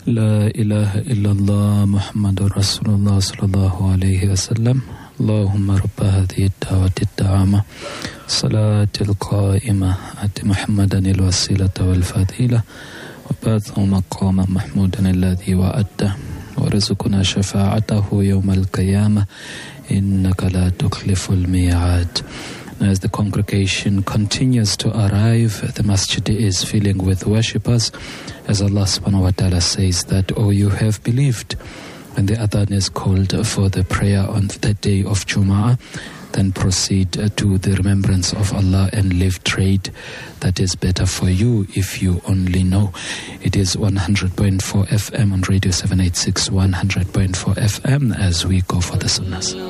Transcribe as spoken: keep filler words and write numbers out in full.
لا إله إلا الله محمد رسول الله صلى الله عليه وسلم اللهم رب هذه الدعوة التامة صلاة القائمة آت محمدا الوسيلة والفضيلة وبعثه مقاما محمودا الذي وعدته ورزقنا شفاعته يوم القيامة إنك لا تخلف الميعاد. As the congregation continues to arrive, the masjid is filling with worshippers, as Allah subhanahu wa ta'ala says that, "Oh, you have believed." When the adhan is called for the prayer on the day of Jum'ah, then proceed to the remembrance of Allah and live trade that is better for you if you only know. It is one hundred point four F M on Radio seven eighty-six, one hundred point four F M as we go for the sunnahs.